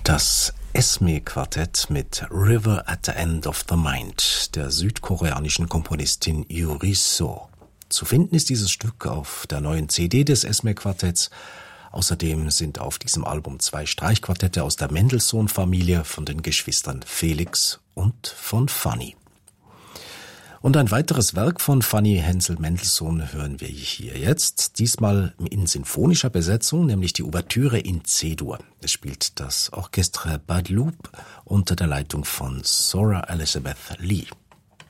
Das Esme-Quartett mit River at the End of the Mind der südkoreanischen Komponistin Yuri So. Zu finden ist dieses Stück auf der neuen CD des Esme-Quartetts. Außerdem sind auf diesem Album 2 Streichquartette aus der Mendelssohn-Familie von den Geschwistern Felix und von Fanny. Und ein weiteres Werk von Fanny Hensel-Mendelssohn hören wir hier jetzt, diesmal in sinfonischer Besetzung, nämlich die Ouvertüre in C-Dur. Es spielt das Orchestre Bad Loop unter der Leitung von Zora Elizabeth Lee.